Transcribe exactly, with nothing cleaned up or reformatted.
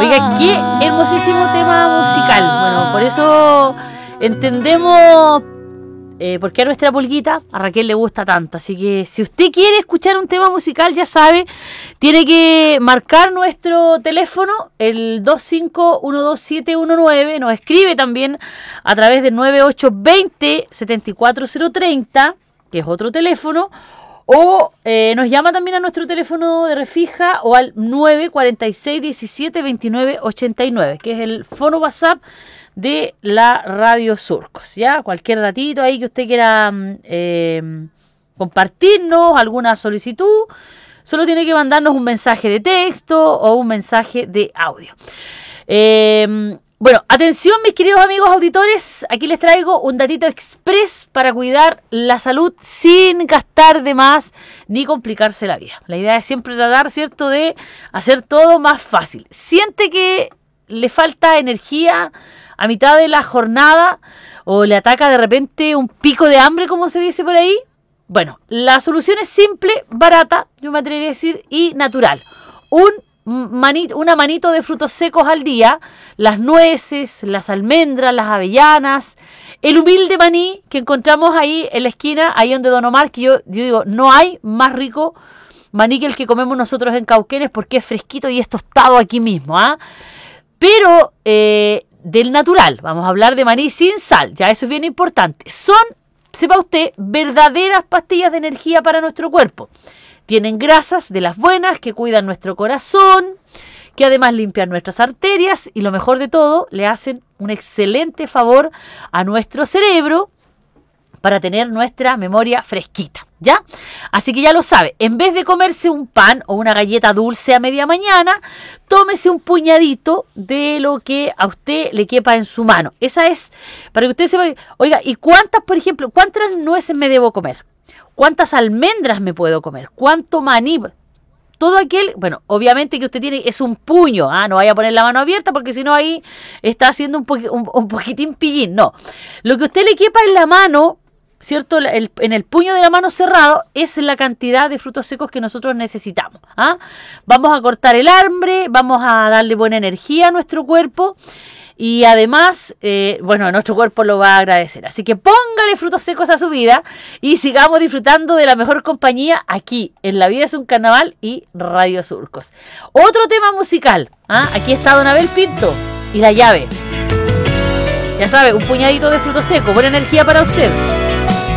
Oiga, qué hermosísimo tema musical. Bueno, por eso entendemos eh, por qué a nuestra pulguita, a Raquel le gusta tanto. Así que si usted quiere escuchar un tema musical, ya sabe, tiene que marcar nuestro teléfono, el dos cinco uno dos siete uno nueve. Nos escribe también a través del nueve ocho dos cero siete cuatro cero tres cero, que es otro teléfono. O eh, nos llama también a nuestro teléfono de refija o al nueve cuatro seis diecisiete veintinueve ochenta y nueve, que es el fono WhatsApp de la Radio Surcos. Ya, cualquier datito ahí que usted quiera eh, compartirnos, alguna solicitud, solo tiene que mandarnos un mensaje de texto o un mensaje de audio. Eh, Bueno, atención mis queridos amigos auditores, aquí les traigo un datito express para cuidar la salud sin gastar de más ni complicarse la vida. La idea es siempre tratar, ¿cierto?, de hacer todo más fácil. ¿Siente que le falta energía a mitad de la jornada o le ataca de repente un pico de hambre, como se dice por ahí? Bueno, la solución es simple, barata, yo me atrevería a decir, y natural. Un Manito, una manito de frutos secos al día, las nueces, las almendras, las avellanas, el humilde maní que encontramos ahí en la esquina, ahí donde Don Omar, que yo, yo digo, no hay más rico maní que el que comemos nosotros en Cauquenes porque es fresquito y es tostado aquí mismo, ¿ah? Pero eh, del natural, vamos a hablar de maní sin sal, ya eso es bien importante. Son, sepa usted, verdaderas pastillas de energía para nuestro cuerpo. Tienen grasas de las buenas que cuidan nuestro corazón, que además limpian nuestras arterias y lo mejor de todo, le hacen un excelente favor a nuestro cerebro para tener nuestra memoria fresquita, ¿ya? Así que ya lo sabe, en vez de comerse un pan o una galleta dulce a media mañana, tómese un puñadito de lo que a usted le quepa en su mano. Esa es, para que usted sepa, oiga, ¿y cuántas, por ejemplo, cuántas nueces me debo comer? ¿Cuántas almendras me puedo comer? ¿Cuánto maní? Todo aquel, bueno, obviamente que usted tiene, es un puño, ¿ah? No vaya a poner la mano abierta porque si no ahí está haciendo un, po un, un poquitín pillín, no. Lo que usted le quepa en la mano, ¿cierto? El, en el puño de la mano cerrado es la cantidad de frutos secos que nosotros necesitamos, ¿ah? Vamos a cortar el hambre, vamos a darle buena energía a nuestro cuerpo. Y además, eh, bueno, nuestro cuerpo lo va a agradecer. Así que póngale frutos secos a su vida y sigamos disfrutando de la mejor compañía aquí, en La Vida es un Carnaval y Radio Surcos. Otro tema musical, ¿ah? Aquí está Don Abel Pinto y La Llave. Ya sabe, un puñadito de frutos secos, buena energía para usted.